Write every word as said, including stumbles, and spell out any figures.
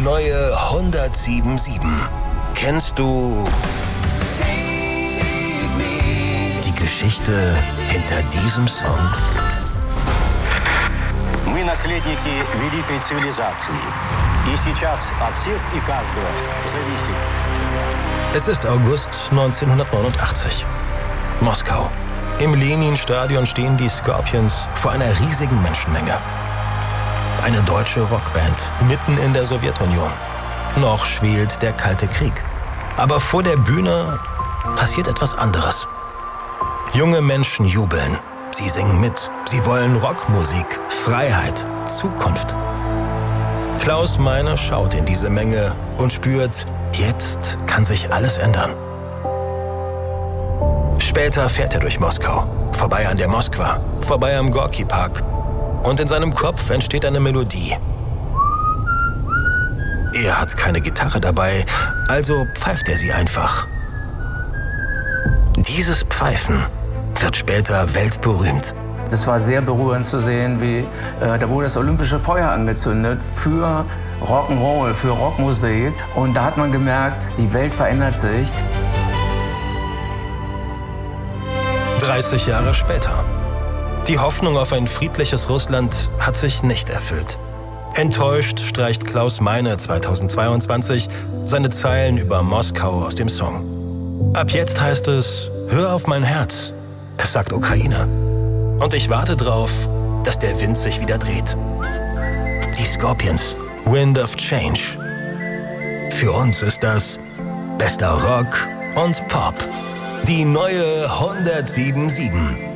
neue hundertsieben Komma sieben. Kennst du die Geschichte hinter diesem Song? Мы наследники великой цивилизации. И сейчас от всех и каждого зависит. Es ist August neunzehnhundertneunundachtzig. Moskau. Im Lenin-Stadion stehen die Scorpions vor einer riesigen Menschenmenge. Eine deutsche Rockband mitten in der Sowjetunion. Noch schwelt der Kalte Krieg. Aber vor der Bühne passiert etwas anderes. Junge Menschen jubeln. Sie singen mit. Sie wollen Rockmusik, Freiheit, Zukunft. Klaus Meine schaut in diese Menge und spürt, jetzt kann sich alles ändern. Später fährt er durch Moskau, vorbei an der Moskwa, vorbei am Gorki-Park. Und in seinem Kopf entsteht eine Melodie. Er hat keine Gitarre dabei, also pfeift er sie einfach. Dieses Pfeifen wird später weltberühmt. Das war sehr berührend zu sehen, wie äh, da wurde das olympische Feuer angezündet für Rock'n'Roll, für Rockmusik. Und da hat man gemerkt, die Welt verändert sich. dreißig Jahre später. Die Hoffnung auf ein friedliches Russland hat sich nicht erfüllt. Enttäuscht streicht Klaus Meine zweitausendzweiundzwanzig seine Zeilen über Moskau aus dem Song. Ab jetzt heißt es, hör auf mein Herz, es sagt Ukraine. Und ich warte drauf, dass der Wind sich wieder dreht. Die Scorpions, Wind of Change. Für uns ist das bester Rock und Pop. Die neue hundertsieben Komma sieben.